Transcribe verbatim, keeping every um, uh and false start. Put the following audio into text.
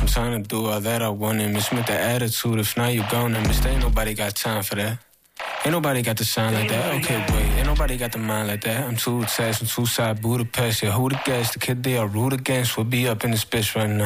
some time to do all that I wanted. Miss with the attitude, if not, you gone and miss. Ain't nobody got time for that. Ain't nobody got the sign like that. Okay, wait, ain't nobody got the mind like that. I'm too attached, I'm too side Budapest. Yeah, who the guess? The kid they are rude against will be up in this bitch right now.